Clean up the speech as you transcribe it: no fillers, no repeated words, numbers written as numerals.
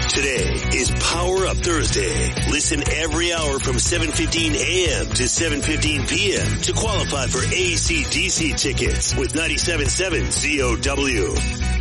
Today is Power Up Thursday. Listen every hour from 7:15 a.m. to 7:15 p.m. to qualify for AC/DC tickets with 97.7 ZOW.